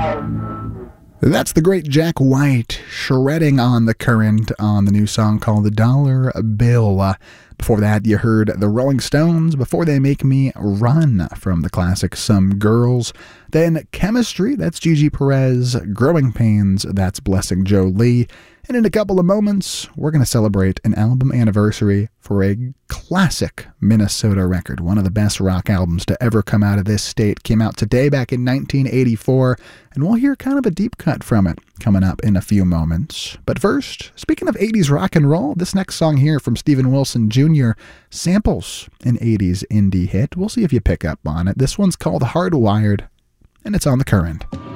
That's the great Jack White shredding on the current on the new song called The Dollar Bill. Before that, you heard the Rolling Stones, Before They Make Me Run, from the classic Some Girls. Then Chemistry, that's Gigi Perez. Growing Pains, that's Blessing Jolie. And in a couple of moments, we're going to celebrate an album anniversary for a classic Minnesota record. One of the best rock albums to ever come out of this state. Came out today back in 1984, and we'll hear kind of a deep cut from it coming up in a few moments. But first, speaking of 80s rock and roll, this next song here from Steven Wilson Jr. samples an 80s indie hit. We'll see if you pick up on it. This one's called Hardwired, and it's on The Current.